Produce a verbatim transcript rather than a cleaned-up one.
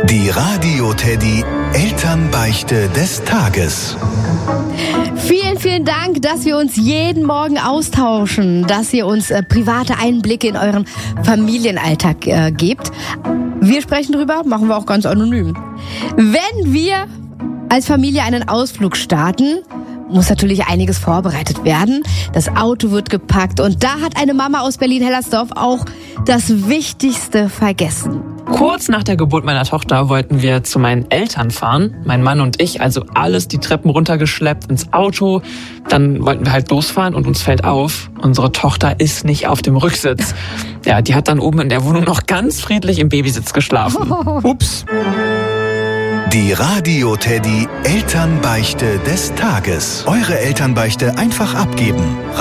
Die Radio Teddy Elternbeichte des Tages. Vielen, vielen Dank, dass wir uns jeden Morgen austauschen, dass ihr uns äh, private Einblicke in euren Familienalltag äh, gebt. Wir sprechen drüber, machen wir auch ganz anonym. Wenn wir als Familie einen Ausflug starten, muss natürlich einiges vorbereitet werden. Das Auto wird gepackt und da hat eine Mama aus Berlin-Hellersdorf auch das Wichtigste vergessen. Kurz nach der Geburt meiner Tochter wollten wir zu meinen Eltern fahren. Mein Mann und ich, also alles die Treppen runtergeschleppt ins Auto. Dann wollten wir halt losfahren und uns fällt auf, unsere Tochter ist nicht auf dem Rücksitz. Ja, die hat dann oben in der Wohnung noch ganz friedlich im Babysitz geschlafen. Ups. Die Radio Teddy Elternbeichte des Tages. Eure Elternbeichte einfach abgeben.